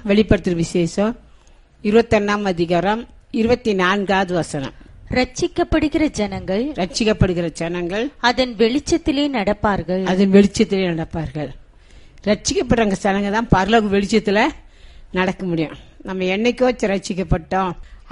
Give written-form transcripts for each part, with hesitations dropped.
வெளிப்படுத்துற விசேஷம் 21 அதிகாரம் 24வது வசனம். ரட்சிக்கப்படுகிற ஜனங்கள் ரட்சிக்கப்படுகிற ஜனங்கள் அதன் வெளிச்சத்திலே நடப்பார்கள். அதன் வெளிச்சத்திலே நடப்பார்கள். ரட்சிக்கப்படுற ஜனங்க தான் பரலோக வெளிச்சத்துல நடக்க முடியும். நம்ம என்னைக்கோ ரட்சிக்கப்பட்டோம்,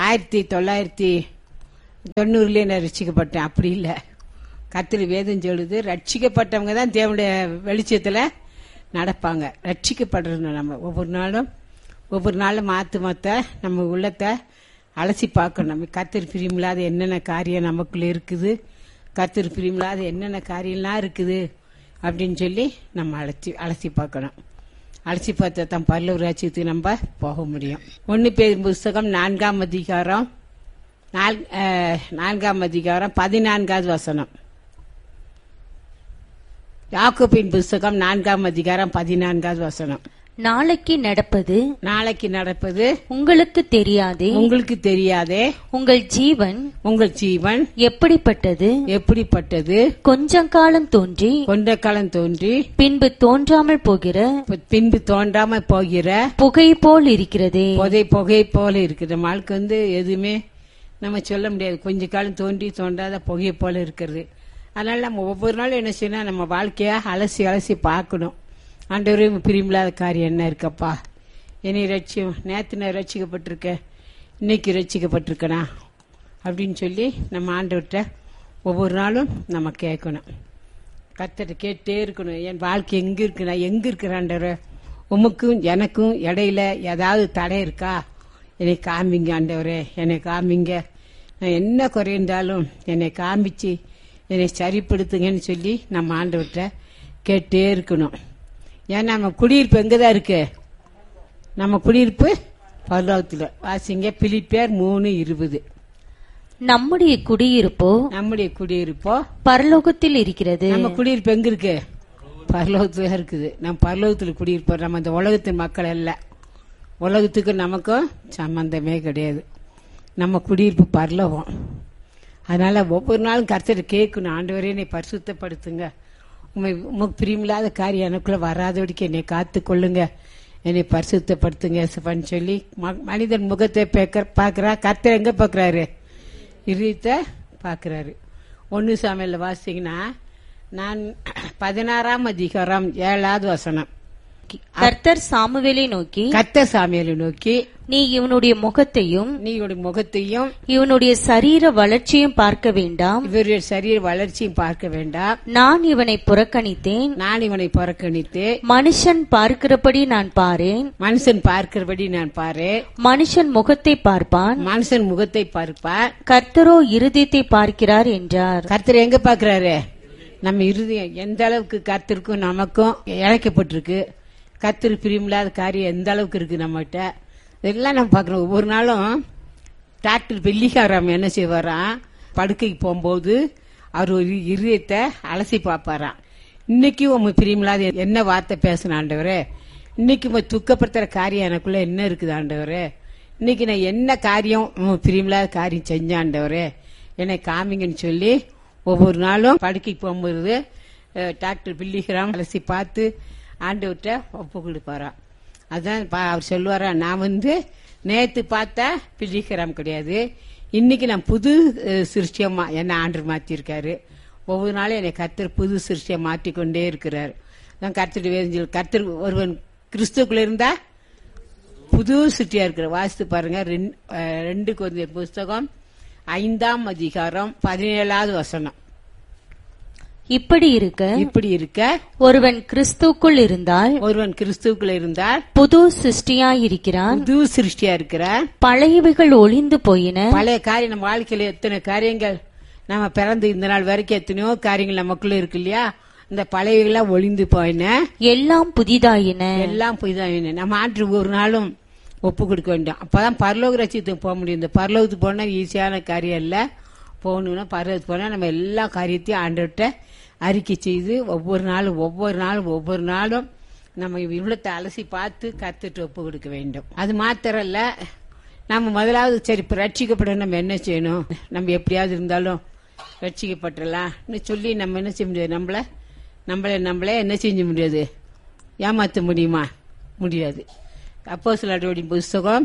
1990 ரட்சிக்கப்பட்டேன், அப்படி இல்லை. கர்த்தர் வேதம் சொல்லுது, ரட்சிக்கப்பட்டவங்க தான் தேவனுடைய வெளிச்சத்துல நடப்பாங்க. ரட்சிக்கப்படுறது நம்ம ஒவ்வொரு நாளும் மாத்த நம்ம உள்ளத்தை அலசி பார்க்கணும். நம்ம கர்த்தர் பிரியமில்லாத என்னென்ன காரியம் நமக்குள்ள இருக்குது, கர்த்தர் பிரியமில்லாத என்னென்ன காரியம்லாம் இருக்குது அப்படின்னு சொல்லி நம்ம அலசி பார்க்கணும். அலசி பார்த்தா தான் பரலோக ராஜ்யத்துக்கு நம்ம போக முடியும். 1 பேதுரு புஸ்தகம் 4 அதிகாரம் 14வது வசனம். யாக்கோபின் புஸ்தகம் 4 அதிகாரம் 14வது வசனம். நாளைக்கு நடப்பது உங்களுக்கு தெரியாதே. உங்கள் ஜீவன் எப்படிப்பட்டது கொஞ்ச காலம் தோன்றி பின்பு தோன்றாமல் போகிற புகை போல் இருக்கிறதே. புகை போல இருக்குது. நம்ம ஆளுக்கு எதுவுமே நம்ம சொல்ல முடியாது. கொஞ்ச காலம் தோன்றாத புகை போல இருக்கிறது. அதனால நம்ம ஒவ்வொரு நாளும் என்ன செய்யணும், நம்ம வாழ்க்கையா அலசி பார்க்கணும். ஆண்டவரே, பிரியமில்லாத காரியம் என்ன இருக்கப்பா, என்னை நேற்று நான் ரட்சிக்கப்பட்டிருக்கேன், இன்னைக்கு ரட்சிக்கப்பட்டிருக்கனா அப்படின்னு சொல்லி நம்ம ஆண்டவர்கிட்ட ஒவ்வொரு நாளும் நம்ம கேட்கணும். கர்த்தர்ட்ட கேட்டே இருக்கணும், என் வாழ்க்கை எங்க இருக்கு, நான் எங்க இருக்கிற ஆண்டவரே, உமக்கும் எனக்கும் இடையில ஏதாவது தடை இருக்கா, என்னை காமிங்க ஆண்டவரே, என்னை காமிங்க. நான் என்ன குறைந்தாலும் என்னை காமிச்சு என்னை சரிப்படுத்துங்கன்னு சொல்லி நம்ம ஆண்டவர்கிட்ட கேட்டே இருக்கணும். ஏன்னா நம்ம குடியிருப்பு எங்கதான் இருக்கு, நம்ம குடியிருப்பு பரலோகத்துல. வாசிங்க பிலிப்பியர் 3:20. நம்முடைய குடியிருப்போ பரலோகத்தில் இருக்கிறது. நம்ம குடியிருப்பு எங்க இருக்கு, பரலோகத்துல இருக்குது. நம்ம பரலோகத்துல குடியிருப்போம். நம்ம இந்த உலகத்தின் மக்கள் அல்ல. உலகத்துக்கு நமக்கும் சம்பந்தமே கிடையாது. நம்ம குடியிருப்பு பரலோகம். அதனால ஒவ்வொரு நாளும் கர்த்தரை கேட்கணும், ஆண்டவரே என்னை பரிசுத்தப்படுத்துங்க, உமக்கு பிரியமில்லாத காரியம் எனக்குள்ள வராதபடிக்கு என்னை காத்து கொள்ளுங்க, என்னை பரிசுத்தப்படுத்துங்க சொல்லி மனிதன் முகத்தை பாக்குறா. கர்த்தர் எங்க பாக்குறாரு, இதயத்தை பாக்குறாரு. 1 சாமுவேல்ல வாசிங்கன்னா 16 அதிகாரம் 7வது வசனம். கர்த்தர் சாமுவேலை நோக்கி நீ இவனுடைய முகத்தையும் இவனுடைய சரீர வளர்ச்சியும் பார்க்க வேண்டாம். இவருடைய சரீர வளர்ச்சியும் பார்க்க வேண்டாம். நான் இவனை புறக்கணித்தேன். மனுஷன் பார்க்கிறபடி நான் பாரேன். மனுஷன் முகத்தை பார்ப்பான். கர்த்தரோ இருதயத்தை பார்க்கிறார் என்றார். கர்த்தர் எங்க பார்க்கிறாரு, நம்ம இருதயம் எந்த அளவுக்கு கர்த்தருக்கும் நமக்கும் இழைக்கப்பட்டிருக்கு, கர்த்தர் பிரியமில்லாத காரியம் எந்த அளவுக்கு இருக்கு நம்மகிட்ட, இதெல்லாம் நம்ம பார்க்கணும். ஒவ்வொரு நாளும் டாக்டர் வெள்ளிக்காராம் என்ன செய்வாராம், படுக்கைக்கு போகும்போது அவர் ஒரு இருதயத்தை அலசி பார்ப்பாராம். இன்னைக்கு உங்க பிரியமில்லாத என்ன வார்த்தை பேசணும் ஆண்டவரே, இன்னைக்கு உங்க துக்கப்படுத்துற காரியம் எனக்குள்ள என்ன இருக்குது ஆண்டவரே, இன்னைக்கு நான் என்ன காரியம் பிரியமில்லாத காரியம் செஞ்ச ஆண்டவரே, என்னை காமிங்கன்னு சொல்லி ஒவ்வொரு நாளும் படுக்கைக்கு போகும்போது டாக்டர் பில்லிகிராம் அலசி பார்த்து ஆண்டவர்கிட்ட ஒப்பு கொடுப்பாராம். அதான் அவர் சொல்லுவாரா, நான் நேத்து பார்த்தா பில்லிகிராம் கிடையாது, இன்னைக்கு நான் புது சிருஷ்டியமா என்ன ஆண்டர் மாத்திருக்காரு. ஒவ்வொரு நாளும் என்னை கர்த்தர் புது சிருஷ்டியை மாற்றிக்கொண்டே இருக்கிறார். கர்த்தர் வேதம் கர்த்தர் ஒருவன் கிறிஸ்துக்குள்ள இருந்தா புது சிருஷ்டியா இருக்கிற. வாசித்து பாருங்க 2 கொரிந்தியர் புஸ்தகம் 5 அதிகாரம் 17வது வசனம். இப்படி இருக்க ஒருவன் கிறிஸ்துக்குள் இருந்தால் புது சிருஷ்டியா இருக்கிறான். பழையவைகள் ஒளிந்து போயின. பழைய காரியம் நம்ம வாழ்க்கையில எத்தனை காரியங்கள், நம்ம பிறந்து இந்த நாள் வரைக்கும் எத்தனையோ காரியங்கள் நமக்குள்ள இருக்கு இல்லையா, இந்த பழையவெல்லாம் ஒளிந்து போயின, எல்லாம் புதிதாயின. நம்ம ஆண்டு ஒரு நாளும் ஒப்பு கொடுக்க வேண்டாம். அப்பதான் பரலோக ராஜ்யத்துக்கு போக முடியும். இந்த பரலோகத்துக்கு போனா ஈஸியான காரியம் இல்ல. போகணும்னா பரலோகத்துக்கு போனா நம்ம எல்லா காரியத்தையும் ஆண்டவர்கிட்ட அறிக்கை செய்து ஒவ்வொரு நாளும் நம்ம இவ்வளத்தை அலசி பார்த்து கத்துட்டு ஒப்பு கொடுக்க வேண்டும். அது மாத்திரம் இல்ல, நம்ம முதலாவது சரி இப்ப ரட்சிக்கப்பட நம்ம என்ன செய்யணும், நம்ம எப்படியாவது இருந்தாலும் ரட்சிக்கப்பட்டுலாம் சொல்லி நம்ம என்ன செய்ய முடியாது, நம்மளே என்ன செஞ்ச முடியாது, ஏமாத்த முடியுமா, முடியாது. அப்போஸ்தலர்களுடைய புஸ்தகம்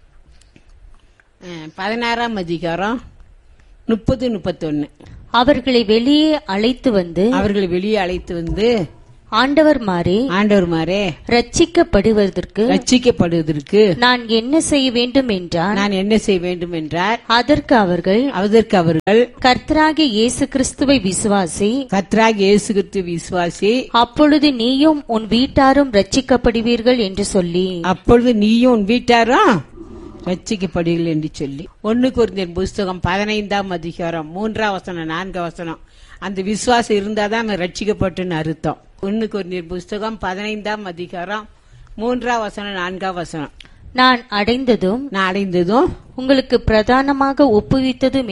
16ஆம் அதிகாரம் 30-31. அவர்களை வெளியே அழைத்து வந்து ஆண்டவர்மாரே ரட்சிக்கப்படுவதற்கு நான் என்ன செய்ய வேண்டும் என்றார். அதற்கு அவர்கள் கர்த்தராகிய இயேசு கிறிஸ்துவை விசுவாசி, அப்பொழுது நீயும் உன் வீட்டாரும் ரட்சிக்கப்படுவீர்கள் என்று சொல்லி. ரட்சிக்கப்படுவீர்கள் என்று சொல்லி 1 கொரிந்தியர் புஸ்தகம் 15ஆம் அதிகாரம் 3ஆம் வசனம் 4ஆம் வசனம். அந்த விசுவாசம் இருந்தாதான் ரட்சிக்கப்பட்டுன்னு அர்த்தம். 1 கொரிந்தியர் புஸ்தகம் 15ஆம் அதிகாரம் 3ஆம் வசனம் 4ஆம் வசனம். நான் அடைந்ததும் உங்களுக்கு பிரதானமாக ஒப்புவித்ததும்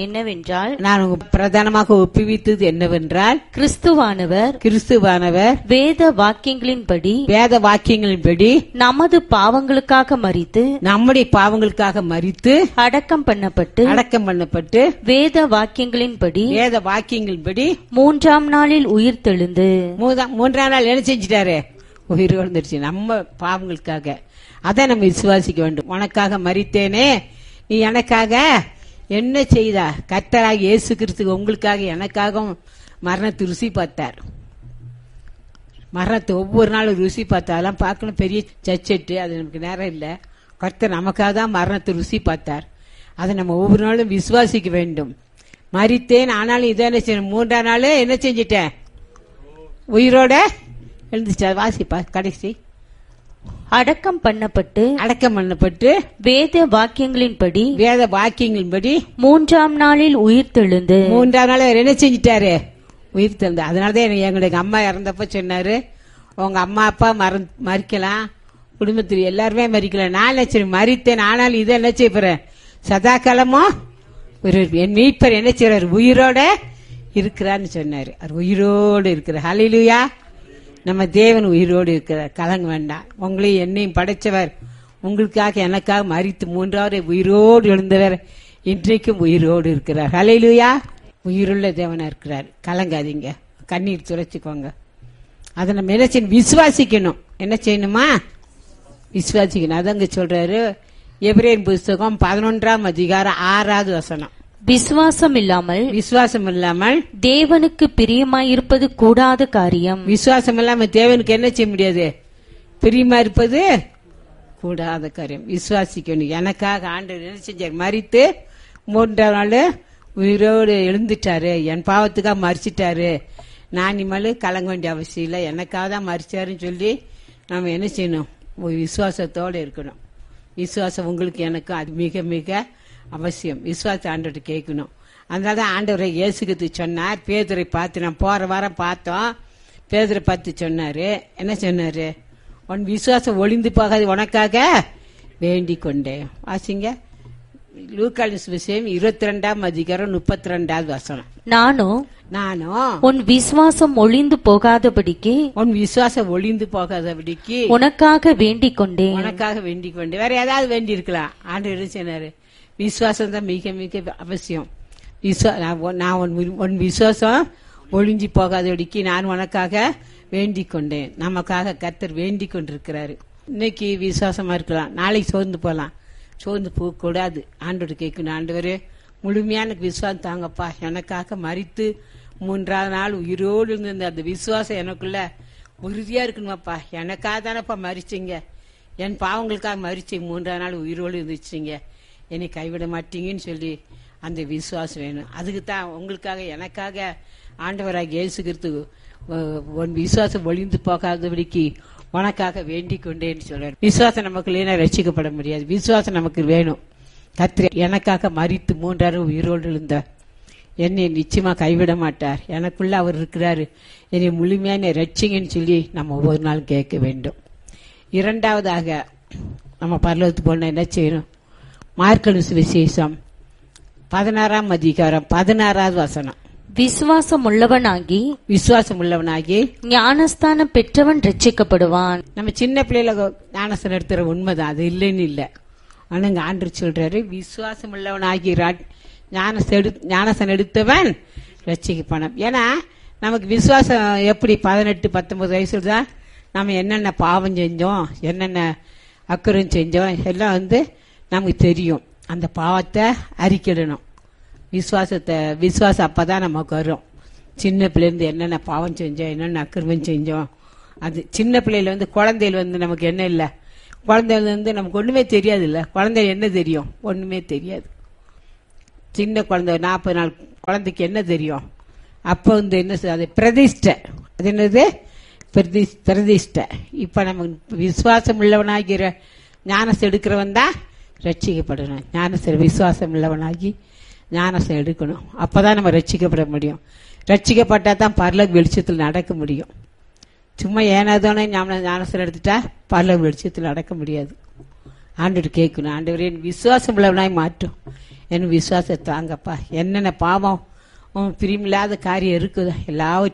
என்னவென்றால் கிறிஸ்துவானவர் வேத வாக்கியங்களின்படி நமது பாவங்களுக்காக மரித்து அடக்கம் பண்ணப்பட்டு வேத வாக்கியங்களின்படி 3ஆம் நாளில் உயிர்த்தெழுந்து. 3ஆம் நாள் என்ன செஞ்சிட்டாரு? உயிர் வந்துருச்சு நம்ம பாவங்களுக்காக. அதான் நம்ம விசுவாசிக்க வேண்டும். உனக்காக மரித்தேனே, நீ எனக்காக என்ன செய்தா? கர்த்தராகிய இயேசு கிறிஸ்து உங்களுக்காக எனக்காகவும் மரணத்தை ருசி பார்த்தார். மரணத்தை ஒவ்வொரு நாளும் ருசி பார்த்தாலாம் பார்க்கணும். பெரிய சச்செட்டு அது நமக்கு நேரம் இல்லை. கர்த்தர் நமக்காக தான் மரணத்தை ருசி பார்த்தார். அதை நம்ம ஒவ்வொரு நாளும் விசுவாசிக்க வேண்டும். மரித்தேன், ஆனாலும் இதை என்ன செய்யணும்? 3ஆம் நாள் என்ன செஞ்சிட்டேன்? உயிரோட எழுந்துச்சா? வாசிப்பா கடைசி. அடக்கம் பண்ணப்பட்டு வேத வாக்கியங்களின்படி 3ஆம் நாளில் உயிர்த்தெழுந்து. 3ஆம் நாள் என்ன செஞ்சிட்டாரு? உயிர்த்தெழுந்து. அதனாலதான் எங்களுக்கு அம்மா இறந்தப்ப சொன்னாரு, உங்க அம்மா அப்பா மறிக்கலாம், குடும்பத்தில் எல்லாருமே மறிக்கலாம், நான் என்ன மறித்தேன், ஆனாலும் இதை என்ன செய்ய போறேன்? சதா காலமும் என் மீட்பர் என்ன செய்யறாரு? உயிரோட இருக்கிறான்னு சொன்னாரு. அவர் உயிரோடு இருக்கிறார். ஹல்லேலூயா. நம்ம தேவன் உயிரோடு இருக்கிறார். கலங்க வேண்டாம். உங்களையும் என்னையும் படைச்சவர், உங்களுக்காக எனக்காக மரித்து 3ஆவது உயிரோடு எழுந்தவர், இன்றைக்கும் உயிரோடு இருக்கிறார். ஹல்லேலூயா. உயிருள்ள தேவனா இருக்கிறார். கலங்காதீங்க, கண்ணீர் துடைச்சுக்கோங்க. அதை நம்ம என்ன செய்யணும்? விசுவாசிக்கணும். என்ன செய்யணுமா? விசுவாசிக்கணும். அதங்க சொல்றாரு எபிரேயர் புஸ்தகம் 11ஆம் அதிகாரம் 6ஆவது வசனம். விசுவாசம் இல்லாமல் தேவனுக்கு பிரியமாயிருப்பது கூடாத காரியம். விசுவாசம் இல்லாம தேவனுக்கு என்ன செய்ய முடியாது? பிரியமா இருப்பது கூடாத காரியம். விசுவாசிக்கணும். எனக்காக ஆண்டவர் என்ன செஞ்சார்? மரித்து 3ஆம் நாள் உயிரோடு எழுந்துட்டாரு. என் பாவத்துக்காக மறிச்சிட்டாரு. நான் இனிமேல் கலங்க வேண்டிய அவசியம் இல்லை, எனக்காக தான் மறிச்சாருன்னு சொல்லி நம்ம என்ன செய்யணும்? விசுவாசத்தோடு இருக்கணும். விசுவாசம் உங்களுக்கு எனக்கு அது மிக மிக அவசியம். விசுவாச ஆண்டவர்கிட்ட கேட்கணும். அதனாலதான் ஆண்டவரை இயேசுக்கு சொன்னார். பேதுரை பார்த்து நான் போற வாரம் பார்த்தோம். பேதுரை பார்த்து சொன்னாரு, என்ன சொன்னாரு? உன் விசுவாசம் ஒளிந்து போகாது, உனக்காக வேண்டிக் கொண்டேன். வாசிங்க லூக்காவின் சுவிசேஷம் 22ஆம் அதிகாரம் 32வது வசனம். நானும் உன் விசுவாசம் ஒளிந்து போகாதபடிக்கு உனக்காக வேண்டிக் கொண்டேன். வேற ஏதாவது வேண்டி இருக்கலாம். ஆண்டவர் சொன்னாரு விசுவாசம் தான் மிக மிக அவசியம். நான் உன் விசுவாசம் ஒளிஞ்சி போகாதபடிக்கு நான் உனக்காக வேண்டிக் கொண்டேன். நமக்காக கர்த்தர் வேண்டிக் கொண்டிருக்கிறாரு. இன்னைக்கு விசுவாசமா இருக்கலாம், நாளைக்கு சோர்ந்து போகலாம். சோர்ந்து போக கூடாது. ஆண்டோடு கேட்கணும், ஆண்டவரே முழுமையான விசுவாசம் தாங்கப்பா, எனக்காக மரித்து 3ஆவது நாள் உயிரோடு இருந்த அந்த விசுவாசம் எனக்குள்ள உறுதியா இருக்கணுமாப்பா. எனக்காக தானப்பா மறிச்சிங்க, என் பாவங்களுக்காக மறிச்சு 3ஆவது நாள் உயிரோடு இருந்துச்சுங்க, என்னை கைவிட மாட்டீங்கன்னு சொல்லி அந்த விசுவாசம் வேணும். அதுக்கு தான் உங்களுக்காக எனக்காக ஆண்டவராக இயேசு கிறிஸ்து உன் விசுவாசம் ஒளிந்து போகாதபடிக்கு உனக்காக வேண்டிக் கொண்டேன்னு சொல்றாரு. விசுவாசம் நமக்கு இல்லைன்னா ரட்சிக்கப்பட முடியாது. விசுவாசம் நமக்கு வேணும். கர்த்தர் எனக்காக மரித்து 3ஆவது உயிரோடு இருந்தார், என்னை நிச்சயமா கைவிட மாட்டார், எனக்குள்ள அவர் இருக்கிறாரு, என்னை முழுமையான ரட்சிங்கன்னு சொல்லி நம்ம ஒவ்வொரு நாளும் கேட்க வேண்டும். இரண்டாவதாக நம்ம பரலோகத்துக்கு போனா என்ன செய்யணும்? மார்க்கு சுவிசேஷம் 16ஆம் அதிகாரம் 16வது வசனம். விசுவாசம் உள்ளவனாகி ஞானஸ்தானம் பெற்றவன் ரட்சிக்கப்படுவான். நம்ம சின்ன பிள்ளைல ஞானஸ்தானம் எடுத்துற உண்மைதான், அது இல்லைன்னு இல்லை. ஆனா இங்க ஆண்டவர் சொல்றாரு விசுவாசம் உள்ளவனாகி ஞானஸ்தானம் எடுத்தவன் ரட்சிக்கப்படுவான். ஏன்னா நமக்கு விசுவாசம் எப்படி 18-19 வயசுல தான் நம்ம என்னென்ன பாவம் செஞ்சோம், என்னென்ன அக்கறம் செஞ்சோம் எல்லாம் நமக்கு தெரியும். அந்த பாவத்தை அறிக்கிடணும். விசுவாசம் அப்பதான் நமக்கு வரும். சின்ன பிள்ளைலேருந்து என்னென்ன பாவம் செஞ்சோம், என்னென்ன அக்கிரமம் செஞ்சோம். அது சின்ன பிள்ளையில குழந்தைகள் நமக்கு என்ன இல்லை, குழந்தைகள் நமக்கு ஒண்ணுமே தெரியாது. இல்லை குழந்தை என்ன தெரியும், ஒண்ணுமே தெரியாது. சின்ன குழந்தை 40 நாள் குழந்தைக்கு என்ன தெரியும்? அப்போ என்ன அது பிரதிஷ்டை. அது என்னது? பிரதிஷ்டை. இப்ப நம்ம விசுவாசம் உள்ளவனாகிற ஞானசம் எடுக்கிறவன் தான் ரட்சிக்கப்படணும். ஞானசம் விசுவாசம் உள்ளவனாகி ஞானசம் எடுக்கணும். அப்பதான் நம்ம ரட்சிக்கப்பட முடியும். ரட்சிக்கப்பட்டா தான் பரலோக வெளிச்சத்தில் நடக்க முடியும். சும்மா ஏனாதோனே ஞானசம் எடுத்துட்டா பரலோக வெளிச்சத்தில் நடக்க முடியாது. ஆண்டவர் கேட்கணும், ஆண்டவரே என் விசுவாசம் உள்ளவனாய் மாற்றும், என் விசுவாசத்தை தாங்கப்பா. என்னென்ன பாவம் பிரியமில்லாத காரியம் இருக்குதோ எல்லாவற்றையும்